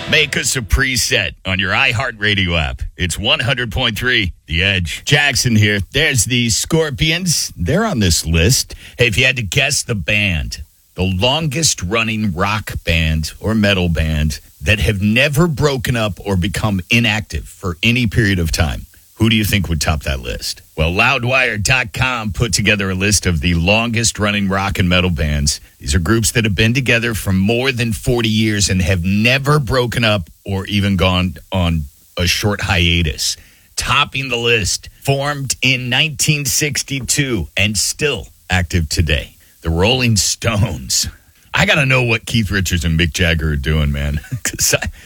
Make us a preset on your iHeartRadio app. It's 100.3 The Edge. Jackson here. There's the Scorpions. They're on this list. Hey, if you had to guess the band, the longest running rock band or metal band that have never broken up or become inactive for any period of time, who do you think would top that list? Well, Loudwire.com put together a list of the longest running rock and metal bands. These are groups that have been together for more than 40 years and have never broken up or even gone on a short hiatus. Topping the list, formed in 1962 and still active today, the Rolling Stones. I got to know what Keith Richards and Mick Jagger are doing, man. 'Cause